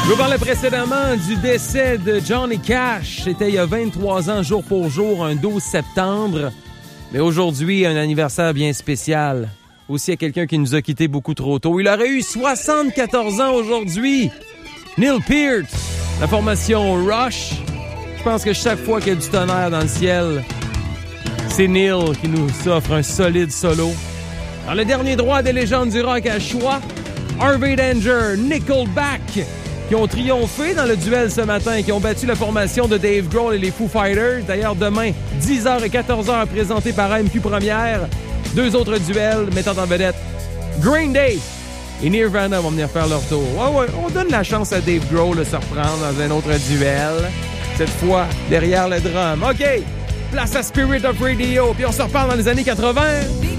Je vous parlais précédemment du décès de Johnny Cash. C'était il y a 23 ans, jour pour jour, un 12 septembre. Mais aujourd'hui, un anniversaire bien spécial. Aussi à quelqu'un qui nous a quittés beaucoup trop tôt. Il aurait eu 74 ans aujourd'hui. Neil Peart, la formation Rush. Je pense que chaque fois qu'il y a du tonnerre dans le ciel, c'est Neil qui nous offre un solide solo. Dans le dernier droit des légendes du rock à choix, Harvey Danger, Nickelback, qui ont triomphé dans le duel ce matin et qui ont battu la formation de Dave Grohl et les Foo Fighters. D'ailleurs, demain, 10h et 14h, présenté par AMQ Première. Deux autres duels mettant en vedette Green Day et Nirvana vont venir faire leur tour. Ouais, on donne la chance à Dave Grohl de se reprendre dans un autre duel. Cette fois, derrière le drum. OK, place à Spirit of Radio, puis on se reparle dans les années 80.